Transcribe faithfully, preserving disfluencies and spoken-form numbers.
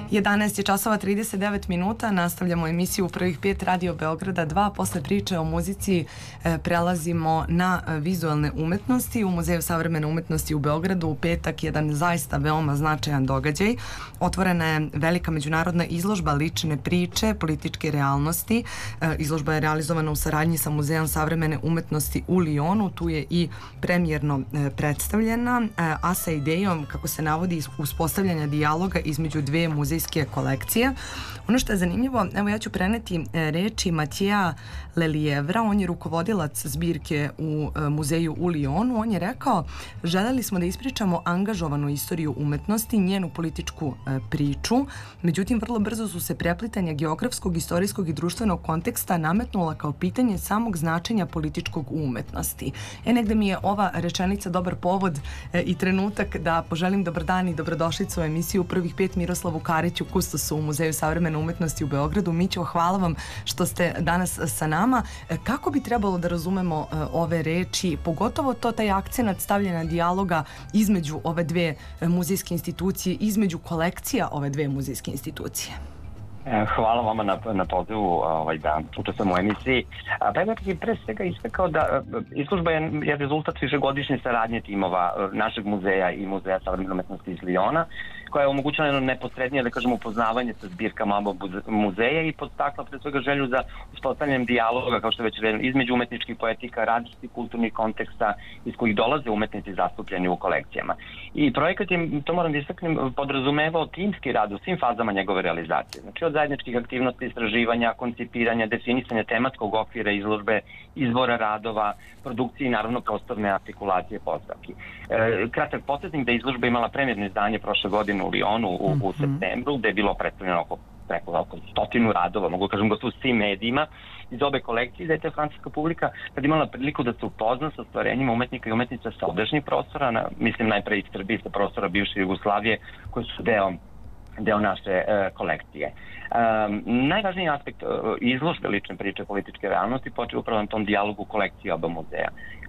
jedanaest je časova trideset devet minuta, nastavljamo emisiju u prvih pet Radio Beograda dva. Posle priče o muzici e, prelazimo na vizualne umetnosti. U Muzeju savremene umetnosti u Beogradu u petak jedan zaista veoma značajan događaj. Otvorena je velika međunarodna izložba lične priče, političke realnosti. E, izložba je realizovana u saradnji sa Muzejom savremene umetnosti u Lionu. Tu je i premijerno e, predstavljena, e, a sa idejom, kako se navodi, uspostavljanja dijaloga između dve muzejske kolekcije. Ono što je zanimljivo, evo ja ću preneti reči Matija Lelijevra, on je rukovodilac zbirke u muzeju u Lionu. On je rekao: želeli smo da ispričamo angažovanu istoriju umetnosti, njenu političku priču, međutim vrlo brzo su se preplitanja geografskog, istorijskog i društvenog konteksta nametnula kao pitanje samog značenja političkog u umetnosti. E, negde mi je ova rečenica dobar povod i trenutak da poželim dobar dan i dobrodošlicu u emisiju prvih pet Miroslavu Kariću, kustosu u Muzeju savremene umetnosti u Beogradu. Mićo, hvala vam što ste danas sa nama. Kako bi trebalo da razumemo ove reči, pogotovo to taj akcenat stavljanja dijaloga između ove dve muzejske institucije, između kolekcija ove dve muzejske institucije? Hvala vama na, na pozivu ovaj, da učestvujem u emisiji. Pa ja bih pre svega istakao da izložba je, je rezultat višegodišnje saradnje timova našeg muzeja i Muzeja savremene umetnosti iz Liona, koja je omogućila jedno neposrednije, da kažemo, upoznavanje sa zbirkama oba muzeja i podstakla pre svega želju za uspostavljanjem dijaloga, kao što je već rečeno, između umetničkih poetika, različitih kulturnih konteksta iz kojih dolaze umetnici zastupljeni u kolekcijama. I projekat je, to moram da istaknem, podrazumevao timski rad u svim fazama njegove realizacije. Znači od zajedničkih aktivnosti, istraživanja, koncipiranja, definisanja tematskog okvira izložbe, izbora radova, produkcije i naravno prostorne artikulacije postavki. E, kratak podsjetnik da je izložba imala premijerno izdanje prošle godine u Lionu u, u septembru, gde je bilo predstavljeno oko preko oko stotinu radova, mogu kažem da su svim medijima iz obe kolekcije, da je ta francuska publika kad imala priliku da se upozna sa stvarenjima umetnika i umetnica sa odašnjih prostora, na, mislim najpre iz Srbije, sa prostora bivše Jugoslavije, koji su deo deo naše e, kolekcije. Um, najvažniji aspekt e, izložbe lične priče političke realnosti počeo upravo na tom dijalogu kolekcije oba muzeja.